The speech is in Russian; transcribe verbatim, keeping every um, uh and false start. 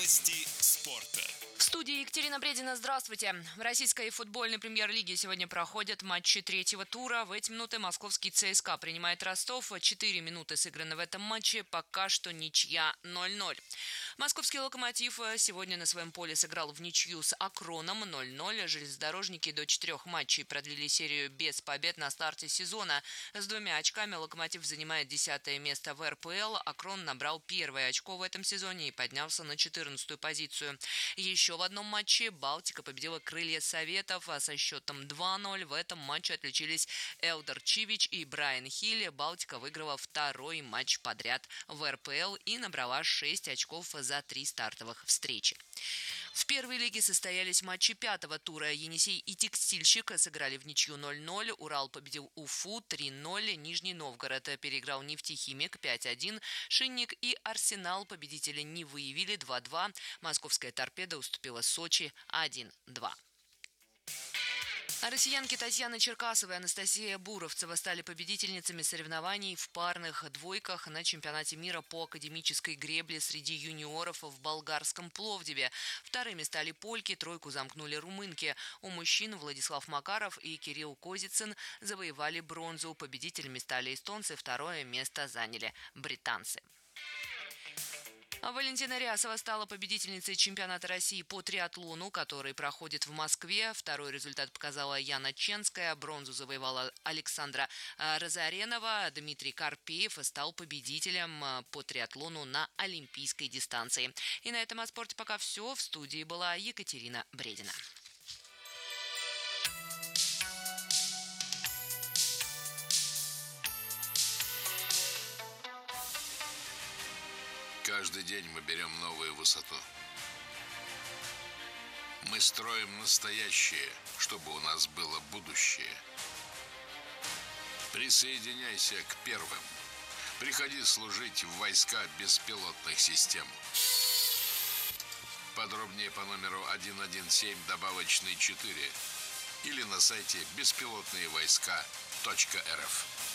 Новости спорта. В студии Екатерина Бредина. Здравствуйте. В российской футбольной премьер-лиге сегодня проходят матчи третьего тура. В эти минуты московский ЦСКА принимает Ростов. Четыре минуты сыграны в этом матче. Пока что ничья ноль-ноль. Московский «Локомотив» сегодня на своем поле сыграл в ничью с «Акроном» ноль-ноль. Железнодорожники до четырех матчей продлили серию без побед на старте сезона. С двумя очками «Локомотив» занимает десятое место в эр пэ эл. «Акрон» набрал первое очко в этом сезоне и поднялся на четырнадцатую позицию. Еще в одном матче «Балтика» победила «Крылья Советов» со счетом два-ноль. В этом матче отличились Элдор Чивич и Брайан Хилли. «Балтика» выиграла второй матч подряд в эр пэ эл и набрала шесть очков за три стартовых встречи. В первой лиге состоялись матчи пятого тура. Енисей и Текстильщик сыграли в ничью ноль-ноль. Урал победил Уфу три-ноль. Нижний Новгород переиграл Нефтехимик пять-один. Шинник и Арсенал победителя не выявили два-два. Московская Торпеда уступила Сочи один-два. А россиянки Татьяна Черкасова и Анастасия Буровцева стали победительницами соревнований в парных двойках на чемпионате мира по академической гребле среди юниоров в болгарском Пловдиве. Вторыми стали польки, тройку замкнули румынки. У мужчин Владислав Макаров и Кирилл Козицын завоевали бронзу. Победителями стали эстонцы, второе место заняли британцы. А Валентина Рясова стала победительницей чемпионата России по триатлону, который проходит в Москве. Второй результат показала Яна Ченская. Бронзу завоевала Александра Разоренова. Дмитрий Карпеев стал победителем по триатлону на олимпийской дистанции. И на этом о спорте пока все. В студии была Екатерина Бредина. Каждый день мы берем новую высоту. Мы строим настоящее, чтобы у нас было будущее. Присоединяйся к первым. Приходи служить в войска беспилотных систем. Подробнее по номеру один один семь добавочный четыре или на сайте беспилотные войска точка эр эф.